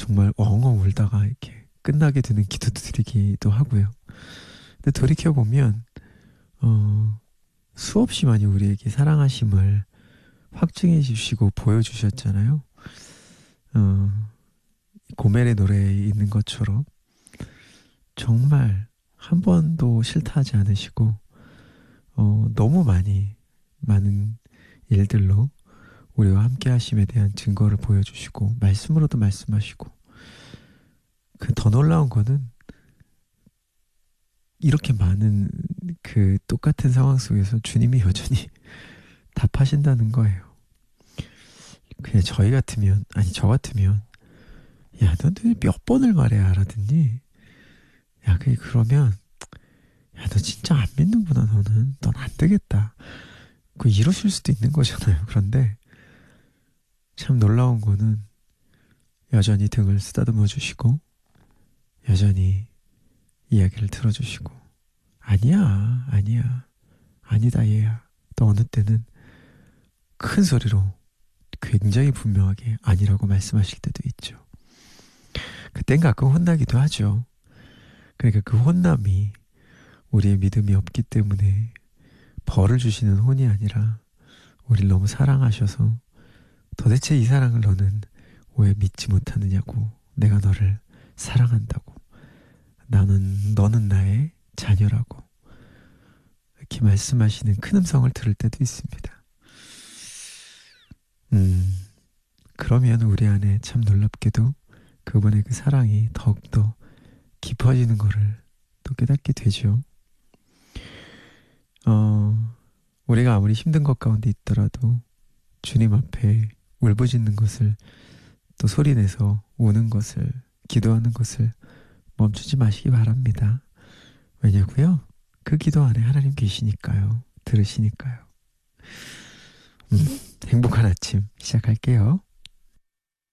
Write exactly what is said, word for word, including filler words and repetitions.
정말 엉엉 울다가 이렇게 끝나게 되는 기도 드리기도 하고요. 근데 돌이켜보면 어, 수없이 많이 우리에게 사랑하심을 확증해 주시고 보여주셨잖아요. 어, 고멜의 노래에 있는 것처럼 정말 한 번도 싫다 하지 않으시고 어, 너무 많이 많은 일들로 우리와 함께 하심에 대한 증거를 보여주시고 말씀으로도 말씀하시고 그 더 놀라운 거는 이렇게 많은 그 똑같은 상황 속에서 주님이 여전히 답하신다는 거예요. 그냥 저희 같으면 아니 저 같으면 야, 넌 도대체 몇 번을 말해야 알아듣니? 야, 그 그러면 야, 너 진짜 안 믿는구나. 너는 넌 안 되겠다. 그 이러실 수도 있는 거잖아요. 그런데 참 놀라운 거는 여전히 등을 쓰다듬어 주시고 여전히 이야기를 들어주시고 아니야, 아니야, 아니다 얘야. 또 어느 때는 큰 소리로 굉장히 분명하게 아니라고 말씀하실 때도 있죠. 그땐 가끔 혼나기도 하죠. 그러니까 그 혼남이 우리의 믿음이 없기 때문에 벌을 주시는 혼이 아니라 우리를 너무 사랑하셔서 도대체 이 사랑을 너는 왜 믿지 못하느냐고, 내가 너를 사랑한다고, 나는 너는 나의 자녀라고 이렇게 말씀하시는 큰 음성을 들을 때도 있습니다. 음, 그러면 우리 안에 참 놀랍게도 그분의 그 사랑이 더욱더 깊어지는 것을 또 깨닫게 되죠. 어, 우리가 아무리 힘든 것 가운데 있더라도 주님 앞에 울부짖는 것을, 또 소리내서 우는 것을, 기도하는 것을 멈추지 마시기 바랍니다. 왜냐고요? 그 기도 안에 하나님 계시니까요. 들으시니까요. 음, 행복한 아침 시작할게요.